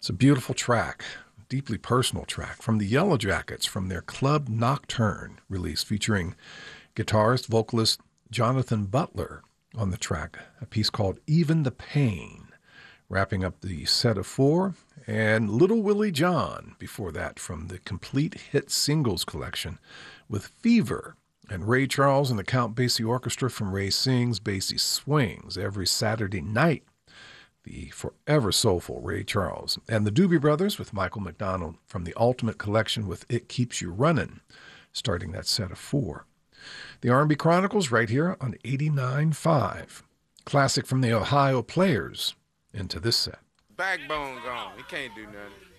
It's a beautiful track, deeply personal track from the Yellow Jackets from their Club Nocturne release featuring guitarist, vocalist Jonathan Butler on the track, a piece called Even the Pain, wrapping up the set of four, and Little Willie John before that from the Complete Hit Singles collection with Fever, and Ray Charles and the Count Basie Orchestra from Ray Sings, Basie Swings every Saturday night. The forever soulful Ray Charles, and the Doobie Brothers with Michael McDonald from the Ultimate Collection with It Keeps You Runnin', starting that set of four. The R&B Chronicles right here on 89.5. Classic from the Ohio Players into this set. Backbone gone. He can't do nothing.